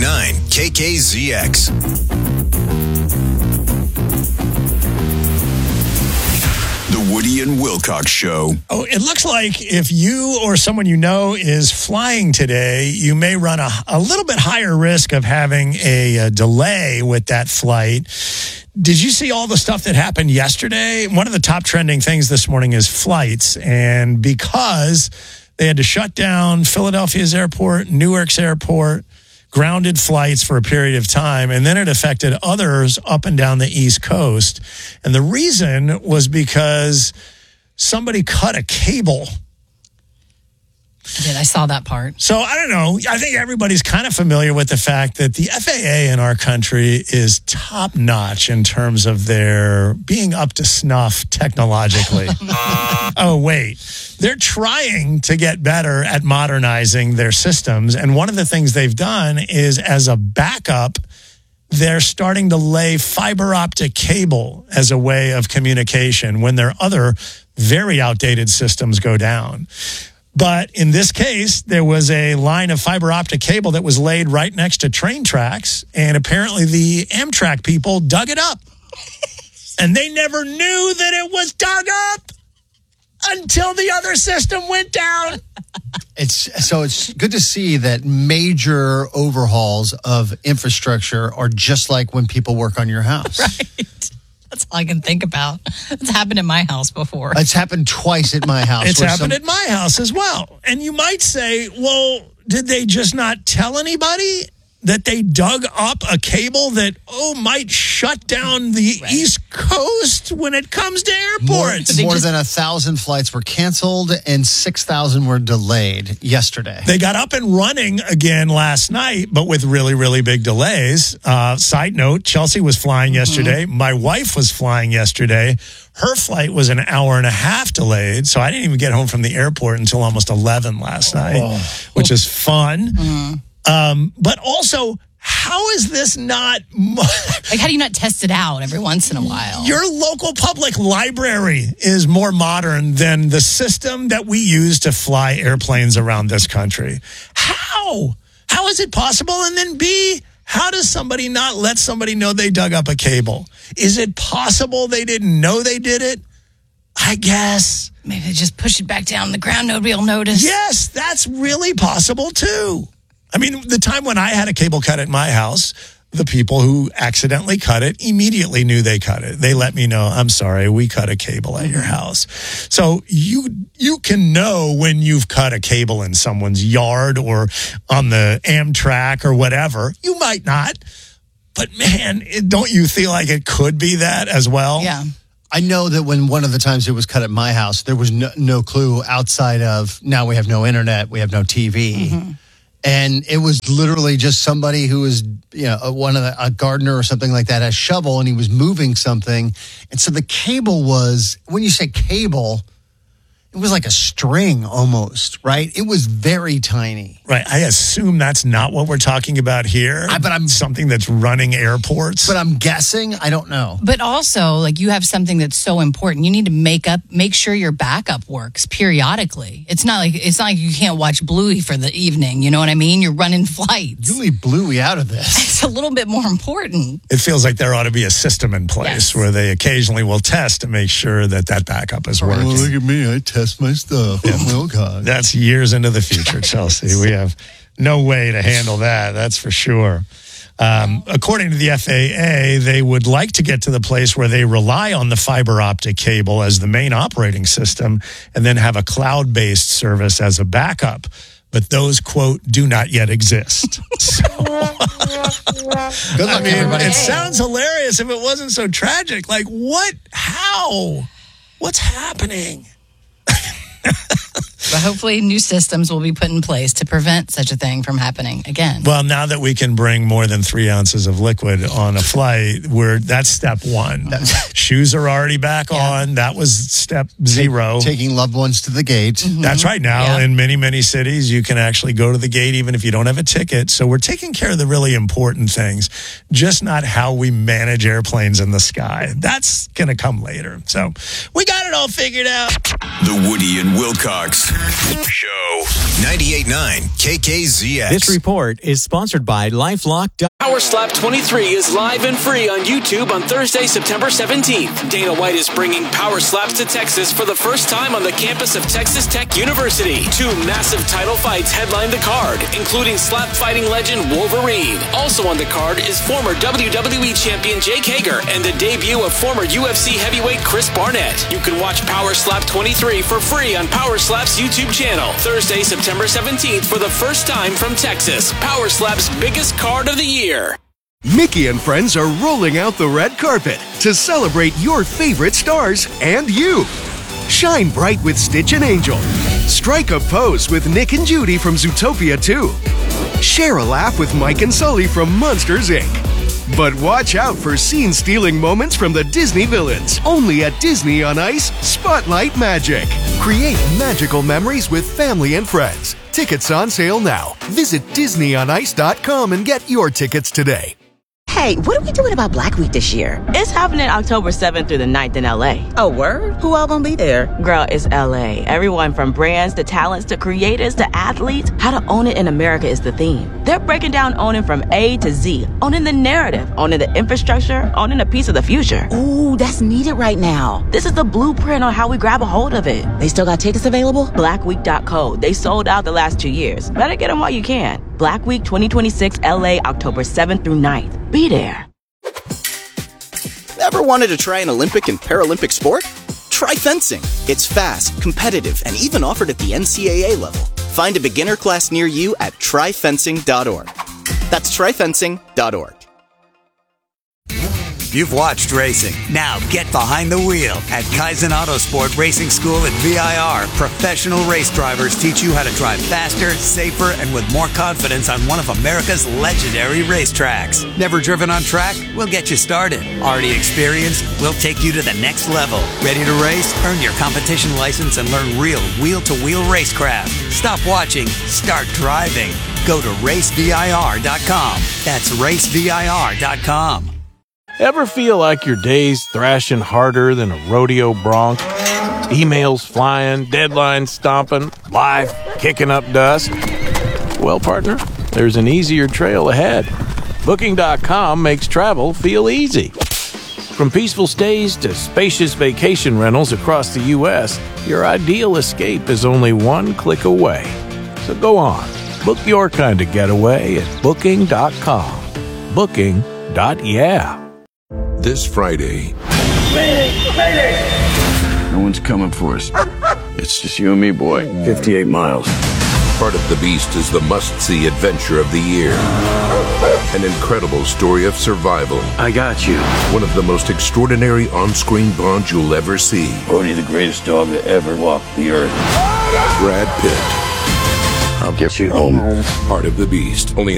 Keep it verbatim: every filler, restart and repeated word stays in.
nine K K Z X. The Woody and Wilcox Show. Oh, it looks like if you or someone you know is flying today, you may run a, a little bit higher risk of having a, a delay with that flight. Did you see all the stuff that happened yesterday? One of the top trending things this morning is flights. And because they had to shut down Philadelphia's airport, Newark's airport, grounded flights for a period of time, and then it affected others up and down the East Coast. And the reason was because somebody cut a cable. I did. I saw that part. So I don't know. I think everybody's kind of familiar with the fact that the F A A in our country is top notch in terms of their being up to snuff technologically. Oh, wait. They're trying to get better at modernizing their systems. And one of the things they've done is, as a backup, they're starting to lay fiber optic cable as a way of communication when their other very outdated systems go down. But in this case, there was a line of fiber optic cable that was laid right next to train tracks, and apparently the Amtrak people dug it up. And they never knew that it was dug up until the other system went down. It's so it's good to see that major overhauls of infrastructure are just like when people work on your house. Right. That's all I can think about. It's happened at my house before. It's happened twice at my house. It's happened some- at my house as well. And you might say, well, did they just not tell anybody that they dug up a cable that, oh, might shut down the right. East Coast when it comes to airports? More, more just, than a thousand flights were canceled and six thousand were delayed yesterday. They got up and running again last night, but with really, really big delays. Uh, side note, Chelsea was flying yesterday. Mm-hmm. My wife was flying yesterday. Her flight was an hour and a half delayed, so I didn't even get home from the airport until almost eleven last night, oh. which is fun. Mm-hmm. Um, but also, how is this not... like, how do you not test it out every once in a while? Your local public library is more modern than the system that we use to fly airplanes around this country. How? How is it possible? And then B, how does somebody not let somebody know they dug up a cable? Is it possible they didn't know they did it? I guess. Maybe they just push it back down on the ground. Nobody will notice. Yes, that's really possible, too. I mean, the time when I had a cable cut at my house, the people who accidentally cut it immediately knew they cut it. They let me know, I'm sorry, we cut a cable at your house. So you you can know when you've cut a cable in someone's yard or on the Amtrak or whatever. You might not. But, man, it, don't you feel like it could be that as well? Yeah. I know that when one of the times it was cut at my house, there was no, no clue outside of, now we have no internet, we have no T V. Mm-hmm. And it was literally just somebody who was, you know, one of the, a gardener or something like that, a shovel, and he was moving something. And so the cable was, when you say cable, it was like a string almost, right? It was very tiny. Right. I assume that's not what we're talking about here. I, but I'm something that's running airports. But I'm guessing. I don't know. But also, like, you have something that's so important. You need to make up, make sure your backup works periodically. It's not like it's not like you can't watch Bluey for the evening. You know what I mean? You're running flights. You leave Bluey out of this. It's a little bit more important. It feels like there ought to be a system in place yes. where they occasionally will test to make sure that that backup is working. Well, look at me. I test my stuff. Yeah. Oh, God. That's years into the future, Chelsea. We have no way to handle that. That's for sure. Um, according to the F A A, they would like to get to the place where they rely on the fiber optic cable as the main operating system and then have a cloud-based service as a backup. But those, quote, do not yet exist. So, Good luck, I mean, everybody. it sounds hilarious if it wasn't so tragic. Like, what? How? What's happening? But hopefully new systems will be put in place to prevent such a thing from happening again. Well, now that we can bring more than three ounces of liquid on a flight, we're, that's step one. Shoes are already back yeah. on. That was step zero. Take, taking loved ones to the gate. Mm-hmm. That's right. Now, yeah. in many, many cities, you can actually go to the gate even if you don't have a ticket. So we're taking care of the really important things, just not how we manage airplanes in the sky. That's going to come later. So we got it all figured out. The Woody and Wilcox Show. ninety-eight point nine K K Z X. This report is sponsored by LifeLock. Power Slap twenty-three is live and free on YouTube on Thursday, September seventeenth. Dana White is bringing Power Slaps to Texas for the first time on the campus of Texas Tech University. Two massive title fights headline the card, including slap fighting legend Wolverine. Also on the card is former W W E champion Jake Hager and the debut of former U F C heavyweight Chris Barnett. You can watch Power Slap twenty-three for free on Power Slap's YouTube channel. Thursday, September seventeenth for the first time from Texas. Power Slap's biggest card of the year. Mickey and friends are rolling out the red carpet to celebrate your favorite stars and you. Shine bright with Stitch and Angel. Strike a pose with Nick and Judy from Zootopia two. Share a laugh with Mike and Sully from Monsters, Incorporated. But watch out for scene-stealing moments from the Disney villains. Only at Disney on Ice, Spotlight Magic. Create magical memories with family and friends. Tickets on sale now. Visit Disney on Ice dot com and get your tickets today. Hey, what are we doing about Black Week this year? It's happening October seventh through the ninth in L A. Oh, word? Who all gonna be there? Girl, it's L A. Everyone from brands to talents to creators to athletes. How to own it in America is the theme. They're breaking down owning from A to Z. Owning the narrative, owning the infrastructure, owning a piece of the future. Ooh, that's needed right now. This is the blueprint on how we grab a hold of it. They still got tickets available? black week dot co. They sold out the last two years. Better get them while you can. Black Week twenty twenty-six L A, October seventh through ninth. Be there. Ever wanted to try an Olympic and Paralympic sport? Try fencing. It's fast, competitive, and even offered at the N C A A level. Find a beginner class near you at try fencing dot org. That's try fencing dot org. You've watched racing. Now get behind the wheel. At Kaizen Autosport Racing School at V I R, professional race drivers teach you how to drive faster, safer, and with more confidence on one of America's legendary racetracks. Never driven on track? We'll get you started. Already experienced? We'll take you to the next level. Ready to race? Earn your competition license and learn real wheel-to-wheel racecraft. Stop watching. Start driving. Go to race V I R dot com. That's race V I R dot com. Ever feel like your day's thrashing harder than a rodeo bronc? Emails flying, deadlines stomping, life kicking up dust? Well, partner, there's an easier trail ahead. Booking dot com makes travel feel easy. From peaceful stays to spacious vacation rentals across the U S, your ideal escape is only one click away. So go on, book your kind of getaway at Booking dot com. Booking. Yeah. This Friday, no one's coming for us. It's just you and me, boy. fifty-eight miles. Part of the Beast is the must-see adventure of the year. An incredible story of survival. I got you. One of the most extraordinary on-screen bonds you'll ever see. Only the greatest dog that ever walked the earth. Brad Pitt. I'll get you home. Part of the Beast. Only